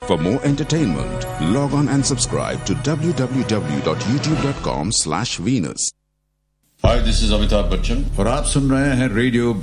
For more entertainment, log on and subscribe to www.youtube.com/Venus. Hi, this is Amitabh Bachchan. और आप सुन रहे हैं radio